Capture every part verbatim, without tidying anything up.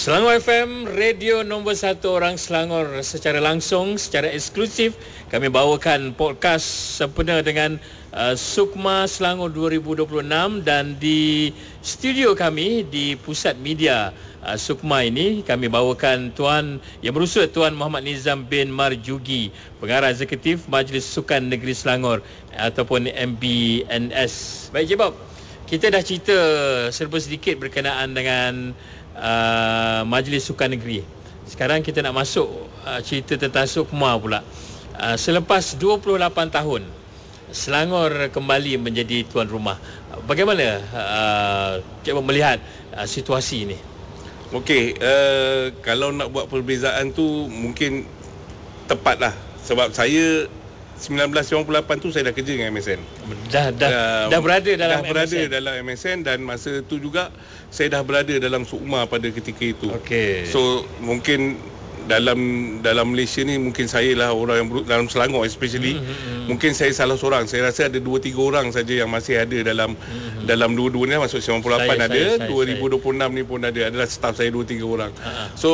Selangor F M, radio nombor satu orang Selangor, secara langsung, secara eksklusif kami bawakan podcast sempena dengan uh, Sukma Selangor dua ribu dua puluh enam, dan di studio kami di pusat media uh, Sukma ini kami bawakan Tuan yang berusut Tuan Muhammad Nizam bin Marjugi, Pengarah Eksekutif Majlis Sukan Negeri Selangor ataupun M B N S. Baik, Cik Bob, kita dah cerita serba sedikit berkenaan dengan Uh, Majlis Sukan Negeri. Sekarang kita nak masuk uh, cerita tentang Sukma pula. Uh, selepas dua puluh lapan tahun Selangor kembali menjadi tuan rumah. Bagaimana uh, Cik Bob melihat uh, situasi ini? Okey, uh, kalau nak buat perbezaan tu mungkin tepatlah, sebab saya sembilan belas sembilan puluh lapan tu saya dah kerja dengan M S N. Dah dah uh, dah berada dalam dah berada M S N. dalam M S N, dan masa tu juga saya dah berada dalam Sukma pada ketika itu. Okey. So mungkin dalam dalam Malaysia ni mungkin saya lah orang yang ber, dalam Selangor especially, mm-hmm. mungkin saya salah seorang. Saya rasa ada dua tiga orang saja yang masih ada dalam mm-hmm. dalam dua-duanya, masuk sembilan puluh lapan saya, ada, saya, saya, dua ribu dua puluh enam saya. Ni pun ada. Adalah staf saya dua tiga orang. Uh-huh. So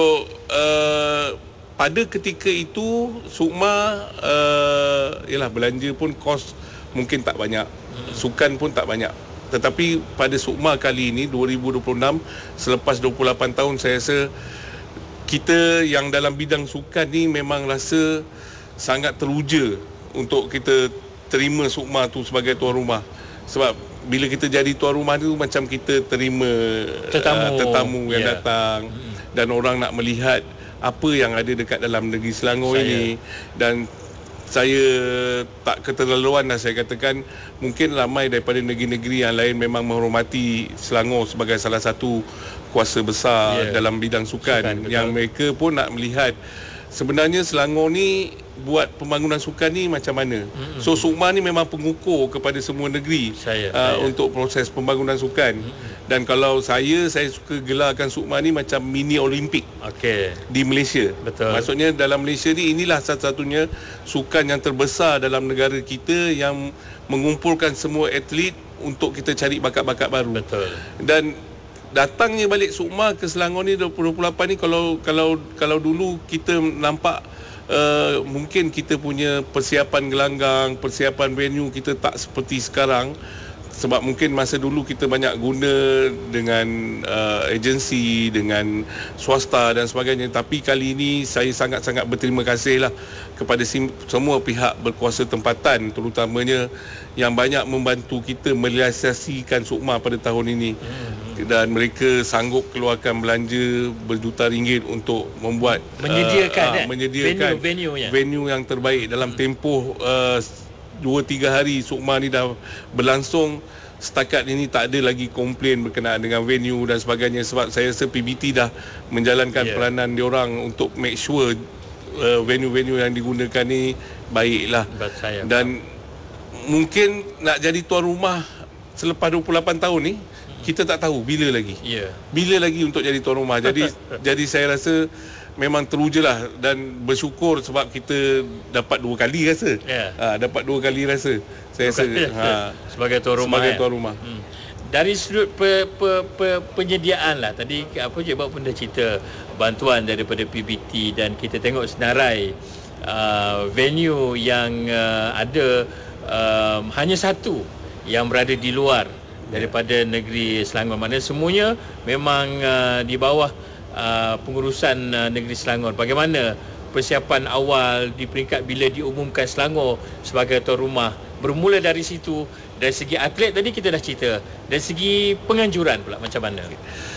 uh, pada ketika itu Sukma uh, yalah, belanja pun kos mungkin tak banyak, sukan pun tak banyak. Tetapi pada Sukma kali ini dua ribu dua puluh enam, selepas dua puluh lapan tahun, saya rasa kita yang dalam bidang sukan ni memang rasa sangat teruja untuk kita terima Sukma tu sebagai tuan rumah. Sebab bila kita jadi tuan rumah tu macam kita terima tetamu, uh, tetamu yang yeah. datang, dan orang nak melihat apa yang ada dekat dalam negeri Selangor saya. ini. Dan saya tak keterlaluan dah saya katakan, mungkin ramai daripada negeri-negeri yang lain memang menghormati Selangor sebagai salah satu kuasa besar yeah. dalam bidang sukan, sukan yang mereka pun nak melihat sebenarnya Selangor ni buat pembangunan sukan ni macam mana. Mm-hmm. So Sukma ni memang pengukur kepada semua negeri saya, uh, saya. untuk proses pembangunan sukan. Mm-hmm. Dan kalau saya saya suka gelarkan Sukma ni macam mini Olimpik okay. di Malaysia. Betul. Maksudnya dalam Malaysia ni inilah satu-satunya sukan yang terbesar dalam negara kita yang mengumpulkan semua atlet untuk kita cari bakat-bakat baru. Betul. Dan datangnya balik Sukma ke Selangor ni dua puluh lapan ni, kalau kalau kalau dulu kita nampak uh, mungkin kita punya persiapan gelanggang, persiapan venue kita tak seperti sekarang, sebab mungkin masa dulu kita banyak guna dengan uh, agensi, dengan swasta dan sebagainya. Tapi kali ini saya sangat-sangat berterima kasih lah kepada sim- semua pihak berkuasa tempatan, terutamanya yang banyak membantu kita merealisasikan Sukma pada tahun ini. Hmm. Dan mereka sanggup keluarkan belanja berjuta ringgit untuk membuat menyediakan, uh, uh, menyediakan venue, venue, venue yang terbaik dalam hmm. tempoh uh, dua tiga hari Sukma ni dah berlangsung. Setakat ini tak ada lagi komplain berkenaan dengan venue dan sebagainya, sebab saya rasa P B T dah menjalankan yeah. peranan diorang untuk make sure uh, venue-venue yang digunakan ni baiklah. Dan mungkin nak jadi tuan rumah selepas dua puluh lapan tahun ni, kita tak tahu bila lagi. Yeah. Bila lagi untuk jadi tuan rumah. Jadi jadi saya rasa memang terujalah dan bersyukur sebab kita dapat dua kali rasa. Yeah. Ha, dapat dua kali rasa. Saya rasa ha, sebagai tuan rumah. Sebagai ya? tuan rumah. Hmm. Dari sudut pe, pe, pe, penyediaan lah, tadi apa Cik Bob pun dah cerita bantuan daripada P B T, dan kita tengok senarai uh, venue yang uh, ada um, hanya satu yang berada di luar daripada negeri Selangor. Mana semuanya memang uh, di bawah uh, pengurusan uh, negeri Selangor. Bagaimana persiapan awal di peringkat bila diumumkan Selangor sebagai tuan rumah? Bermula dari situ, dari segi atlet tadi kita dah cerita, dari segi penganjuran pula macam mana?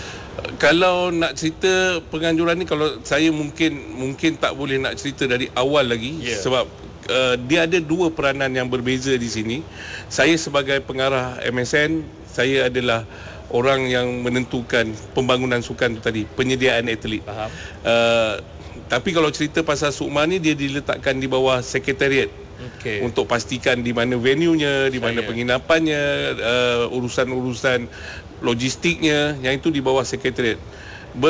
Kalau nak cerita penganjuran ni, kalau saya mungkin mungkin tak boleh nak cerita dari awal lagi, yeah. sebab uh, dia ada dua peranan yang berbeza di sini. Saya sebagai pengarah M S N, saya adalah orang yang menentukan pembangunan sukan tu tadi, penyediaan atlet. Faham. Uh, tapi kalau cerita pasal Sukma ni, dia diletakkan di bawah sekretariat. Okay. Untuk pastikan di mana venue-nya, di mana penginapannya, uh, urusan-urusan logistiknya, yang itu di bawah sekretariat.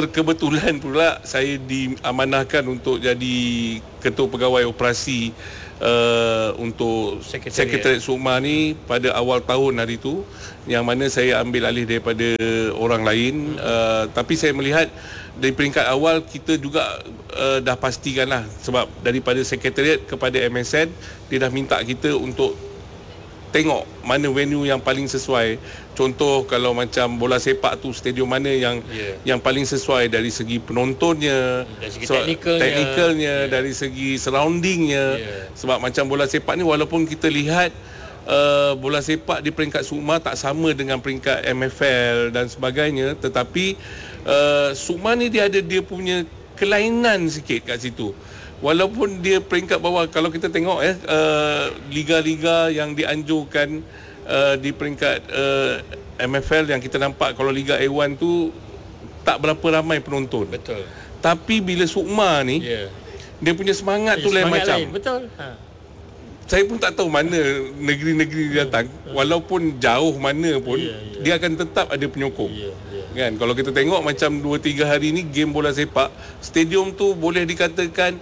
Berkebetulan pula saya diamanahkan untuk jadi ketua pegawai operasi uh, untuk Sekretariat. Sekretariat Sukma ni pada awal tahun hari tu, yang mana saya ambil alih daripada orang lain. uh, tapi saya melihat dari peringkat awal kita juga uh, dah pastikan lah, sebab daripada Sekretariat kepada M S N, dia dah minta kita untuk tengok mana venue yang paling sesuai. Contoh kalau macam bola sepak tu, stadium mana yang yeah. yang paling sesuai dari segi penontonnya, dari segi so, teknikalnya, teknikalnya yeah. dari segi surroundingnya. Yeah. Sebab macam bola sepak ni, walaupun kita lihat uh, bola sepak di peringkat Sukma tak sama dengan peringkat M F L dan sebagainya, tetapi uh, Sukma ni dia ada dia punya kelainan sikit kat situ. Walaupun dia peringkat bawah, kalau kita tengok eh uh, liga-liga yang dianjurkan uh, di peringkat uh, M F L yang kita nampak, kalau Liga A satu tu tak berapa ramai penonton. Betul. Tapi bila Sukma ni, yeah. dia punya semangat yeah, tu lain macam. Lain. Betul. Ha. Saya pun tak tahu mana negeri-negeri dia datang, walaupun jauh mana pun, yeah, yeah. dia akan tetap ada penyokong. Yeah, yeah. Kan, kalau kita tengok macam dua tiga hari ni game bola sepak, stadium tu boleh dikatakan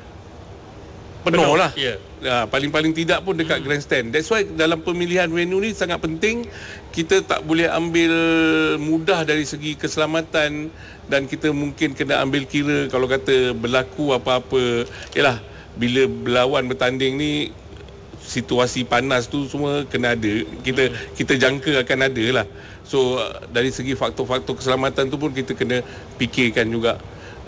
penuh, penuh lah. Yeah. Ha, paling-paling tidak pun dekat hmm. grandstand. That's why dalam pemilihan venue ni sangat penting. Kita tak boleh ambil mudah dari segi keselamatan, dan kita mungkin kena ambil kira kalau kata berlaku apa-apa. Yalah, bila berlawan bertanding ni, situasi panas tu semua kena ada. Kita hmm. kita jangka akan ada lah. So dari segi faktor-faktor keselamatan tu pun kita kena fikirkan juga.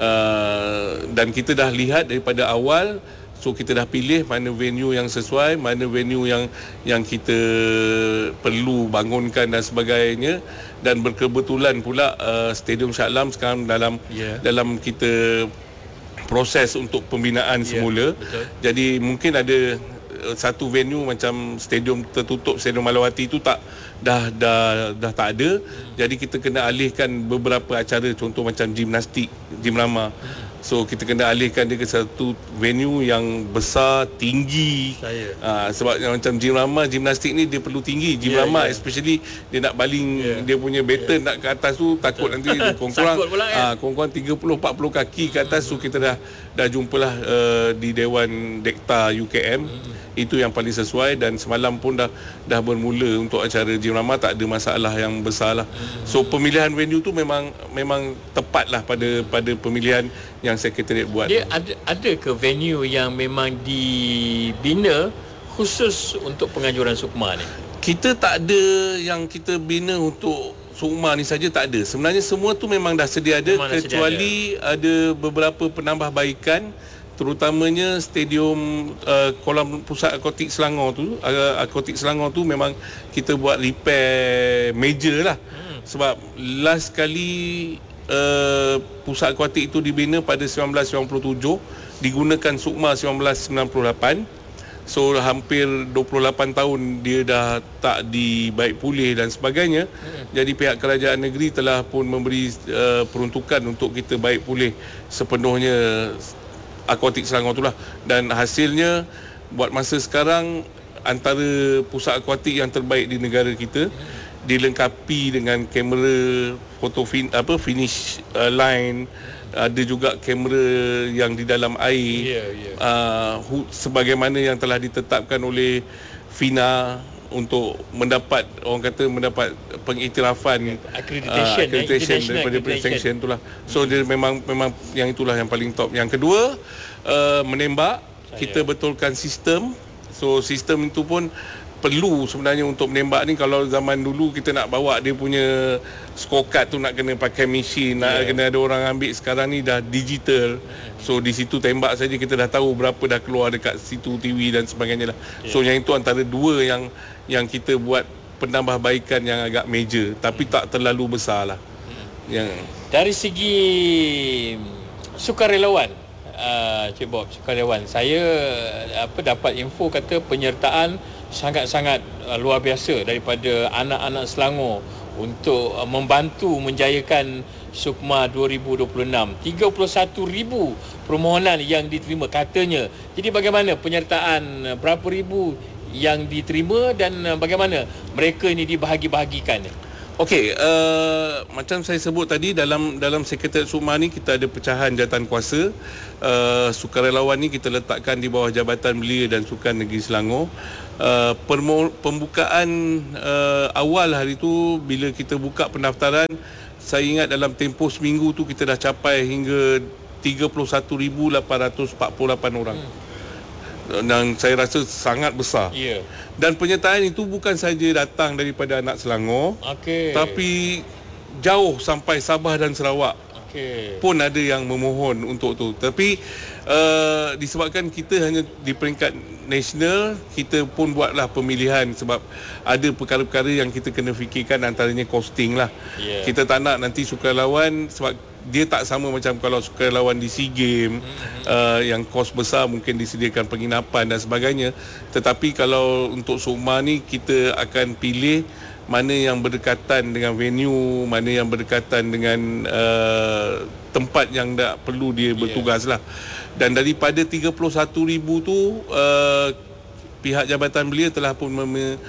Uh, dan kita dah lihat daripada awal. So kita dah pilih mana venue yang sesuai, mana venue yang yang kita perlu bangunkan dan sebagainya. Dan berkebetulan pula uh, Stadium Shah Alam sekarang dalam yeah. dalam kita proses untuk pembinaan yeah, semula. Betul. Jadi mungkin ada uh, satu venue macam stadium tertutup, Stadium Malawati tu tak dah dah dah tak ada. Hmm. Jadi kita kena alihkan beberapa acara, contoh macam gimnastik, gimnama. Hmm. So kita kena alihkan dia ke satu venue yang besar, tinggi. Ha, sebab yang macam gym rama, gimnastik ni dia perlu tinggi. Gym yeah, rama yeah. especially dia nak baling yeah. dia punya baton yeah. nak ke atas tu, takut nanti kurang-kurang ha, kurang-kurang tiga puluh empat puluh kaki ke atas. So kita dah dah jumpalah uh, di Dewan Dekta U K M. Hmm. Itu yang paling sesuai, dan semalam pun dah dah bermula untuk acara gym rama, tak ada masalah yang besar lah. Hmm. So pemilihan venue tu memang memang tepat lah pada pada pemilihan yang Sekretariat buat. Dia ada ada ke venue yang memang dibina khusus untuk penganjuran Sukma ni? Kita tak ada yang kita bina untuk Sukma ni saja, tak ada. Sebenarnya semua tu memang dah sedia ada, memang kecuali ada. ada beberapa penambahbaikan, terutamanya stadium uh, kolam pusat akuatik Selangor tu. uh, Akuatik Selangor tu memang kita buat repair major lah. Hmm. Sebab last kali uh, pusat akuatik itu dibina pada sembilan belas sembilan puluh tujuh, digunakan Sukma sembilan belas sembilan puluh lapan. So hampir dua puluh lapan tahun dia dah tak dibaik pulih dan sebagainya. Hmm. Jadi pihak kerajaan negeri telah pun memberi uh, peruntukan untuk kita baik pulih sepenuhnya akuatik Selangor tu lah. Dan hasilnya buat masa sekarang antara pusat akuatik yang terbaik di negara kita, dilengkapi dengan kamera foto fin, apa finish uh, line, ada juga kamera yang di dalam air, yeah, yeah. Uh, hu, sebagaimana yang telah ditetapkan oleh FINA untuk mendapat, orang kata mendapat pengiktirafan accreditation, uh, accreditation daripada accreditation itulah. So hmm. dia memang memang yang itulah yang paling top. Yang kedua, uh, menembak, Saya. kita betulkan sistem. So sistem itu pun perlu sebenarnya untuk menembak ni. Kalau zaman dulu kita nak bawa dia punya scorecard tu nak kena pakai mesin, nak yeah. kena ada orang ambil. Sekarang ni dah digital. So di situ tembak saja kita dah tahu berapa dah keluar dekat situ T V dan sebagainya lah. Yeah. So yang itu antara dua yang yang kita buat penambahbaikan yang agak major, tapi hmm. tak terlalu besar lah. Hmm. Yang dari segi sukarelawan, uh, Cik Bob, sukarelawan, saya apa dapat info kata penyertaan sangat-sangat uh, luar biasa daripada anak-anak Selangor untuk uh, membantu menjayakan Sukma dua ribu dua puluh enam. tiga puluh satu ribu permohonan yang diterima katanya. Jadi bagaimana penyertaan, uh, berapa ribu yang diterima, dan uh, bagaimana mereka ini dibahagi-bahagikan? Okey, uh, macam saya sebut tadi, dalam dalam Sekretariat Sukma ni kita ada pecahan jawatan kuasa. Uh, sukarelawan ni kita letakkan di bawah Jabatan Belia dan Sukan Negeri Selangor. Uh, permo- pembukaan uh, awal hari tu bila kita buka pendaftaran, saya ingat dalam tempoh seminggu tu kita dah capai hingga tiga puluh satu ribu lapan ratus empat puluh lapan orang. Hmm. Dan saya rasa sangat besar. Ya. Dan penyertaan itu bukan saja datang daripada anak Selangor, Okey. tapi jauh sampai Sabah dan Sarawak. Okey. Pun ada yang memohon untuk tu. Tapi uh, disebabkan kita hanya di peringkat nasional, kita pun buatlah pemilihan sebab ada perkara-perkara yang kita kena fikirkan, antaranya costing lah. Yeah. Kita tak nak nanti sukarelawan, sebab dia tak sama macam kalau sukarelawan di SEA Games, mm-hmm. uh, yang kos besar, mungkin disediakan penginapan dan sebagainya. Tetapi kalau untuk Sukma ni, kita akan pilih mana yang berdekatan dengan venue, mana yang berdekatan dengan uh, tempat yang tak perlu dia bertugas lah. Dan daripada tiga puluh satu ribu tu, uh, pihak Jabatan Belia telah pun mem-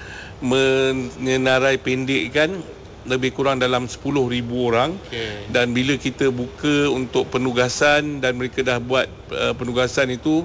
menyenarai pendekkan lebih kurang dalam sepuluh ribu orang. Okay. Dan bila kita buka untuk penugasan dan mereka dah buat uh, penugasan itu,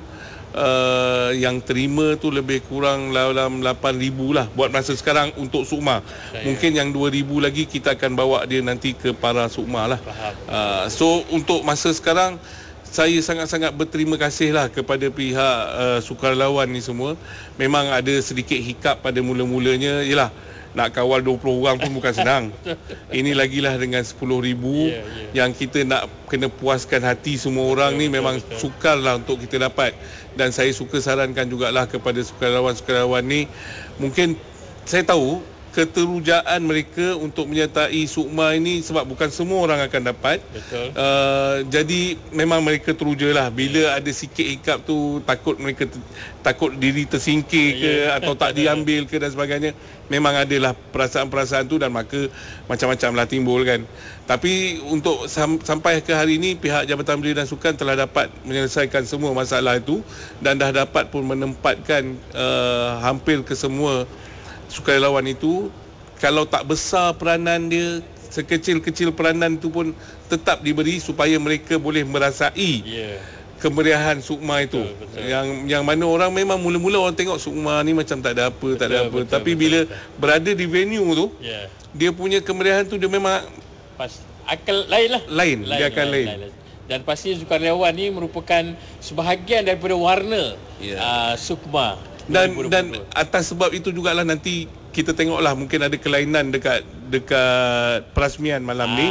uh, yang terima tu lebih kurang dalam lapan ribu lah buat masa sekarang untuk Sukma. Saya. Mungkin yang dua ribu lagi kita akan bawa dia nanti ke para Sukma lah. Uh, so untuk masa sekarang, saya sangat-sangat berterima kasih lah kepada pihak uh, sukarelawan ni semua. Memang ada sedikit hiccup pada mula-mulanya. Yelah, nak kawal dua puluh orang pun bukan senang. Ini lagilah dengan sepuluh ribu, yeah, yeah. yang kita nak kena puaskan hati semua orang, betul, ni betul, memang betul. Sukarlah untuk kita dapat. Dan saya suka sarankan jugalah kepada sukarelawan-sukarelawan ni, mungkin saya tahu keterujaan mereka untuk menyertai Sukma ini sebab bukan semua orang akan dapat. Betul. Uh, jadi memang mereka terujalah. Bila ada sikit hiccup tu, takut mereka ter, takut diri tersingkir ke, yeah. atau tak diambil ke dan sebagainya. Memang adalah perasaan-perasaan tu, dan maka macam-macam lah timbul kan. Tapi untuk sam, sampai ke hari ini, pihak Jabatan Belia dan Sukan telah dapat menyelesaikan semua masalah itu dan dah dapat pun menempatkan uh, hampir ke semua sukarelawan itu. Kalau tak besar peranan dia, sekecil-kecil peranan itu pun tetap diberi supaya mereka boleh merasai yeah. kemeriahan Sukma itu. Betul, betul. Yang yang mana orang memang mula-mula orang tengok Sukma ni macam tak ada apa, betul, tak ada apa. Betul, Tapi betul, bila betul. berada di venue tu, yeah. dia punya kemeriahan tu dia memang pas akal lain lah. Lain, lain dia akan lain. lain. lain. Dan pasti sukarelawan ni merupakan sebahagian daripada warna yeah. uh, Sukma. Dan dan atas sebab itu jugalah nanti kita tengoklah mungkin ada kelainan dekat dekat perasmian malam ah. ni.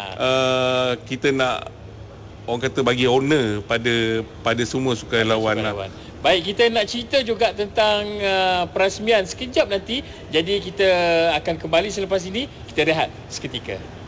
Uh, kita nak orang kata bagi honor pada pada semua sukarelawan lah. Baik, kita nak cerita juga tentang uh, perasmian sekejap nanti. Jadi kita akan kembali selepas ini. Kita rehat seketika.